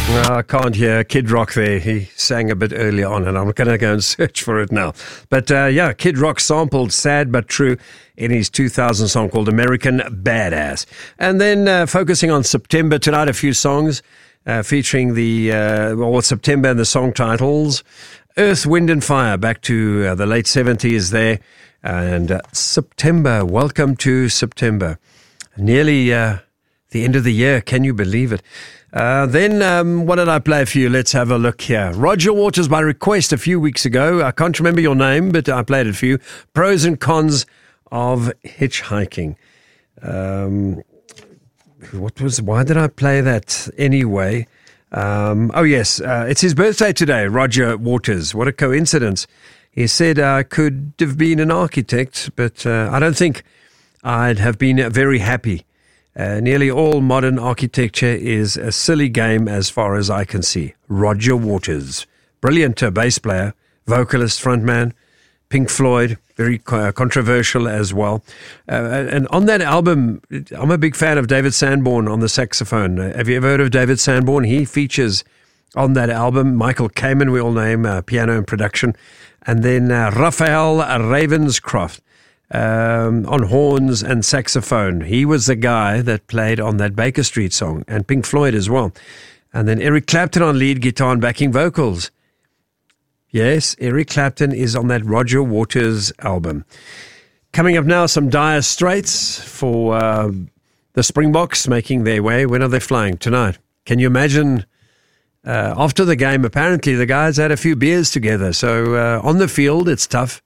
I can't hear Kid Rock there. He sang a bit early on, and I'm going to go and search for it now. But yeah, Kid Rock sampled Sad But True in his 2000 song called American Badass. And then focusing on September tonight, a few songs featuring the September and the song titles. Earth, Wind and Fire, back to the late 70s there. And September, welcome to September. Nearly the end of the year, can you believe it? Then what did I play for you? Let's have a look here. Roger Waters by request a few weeks ago. I can't remember your name, but I played it for you. Pros and Cons of Hitchhiking. Why did I play that anyway? It's his birthday today, Roger Waters. What a coincidence. He said I could have been an architect, but I don't think I'd have been very happy. Nearly all modern architecture is a silly game as far as I can see. Roger Waters, brilliant bass player, vocalist, frontman, Pink Floyd, very controversial as well. And on that album, I'm a big fan of David Sanborn on the saxophone. Have you ever heard of David Sanborn? He features on that album. Michael Kamen, we all know him, piano and production. And then Raphael Ravenscroft. On horns and saxophone. He was the guy that played on that Baker Street song, and Pink Floyd as well. And then Eric Clapton on lead guitar and backing vocals. Yes, Eric Clapton is on that Roger Waters album. Coming up now, some Dire Straits for the Springboks making their way. When are they flying? Tonight. Can you imagine? After the game, apparently the guys had a few beers together. So on the field, it's tough.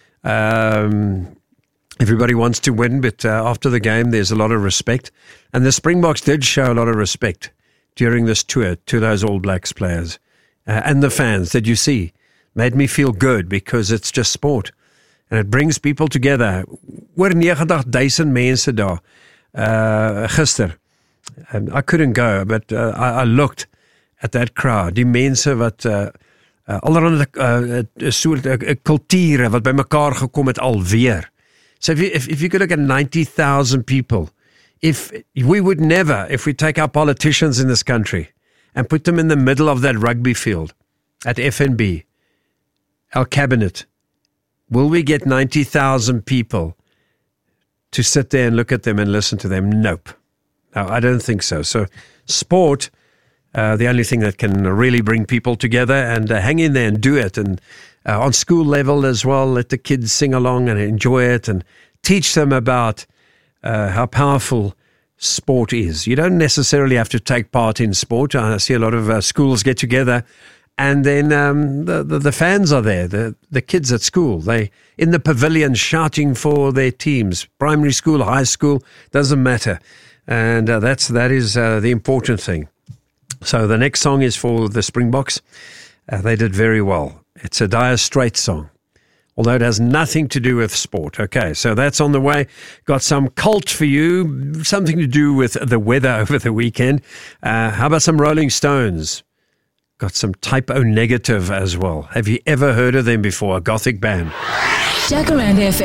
Everybody wants to win, but after the game, there's a lot of respect. And the Springboks did show a lot of respect during this tour to those All Blacks players. And the fans that you see made me feel good because it's just sport. And it brings people together. Oor 90,000 mense daar gister. I couldn't go, but I looked at that crowd. Die mense wat allerhande soort kulture wat by mekaar gekom het alweer. So if you could look at 90,000 people, if we take our politicians in this country and put them in the middle of that rugby field at FNB, our cabinet, will we get 90,000 people to sit there and look at them and listen to them? Nope. No, I don't think so. So sport, the only thing that can really bring people together, and hang in there and do it. And on school level as well, let the kids sing along and enjoy it and teach them about how powerful sport is. You don't necessarily have to take part in sport. I see a lot of schools get together, and then the fans are there, the kids at school. They in the pavilion shouting for their teams. Primary school, high school, doesn't matter. And that is the important thing. So the next song is for the Springboks. They did very well. It's a Dire Straits song, although it has nothing to do with sport. Okay, so that's on the way. Got some cult for you, something to do with the weather over the weekend. How about some Rolling Stones? Got some Type O Negative as well. Have you ever heard of them before? A gothic band. Jacaranda FM.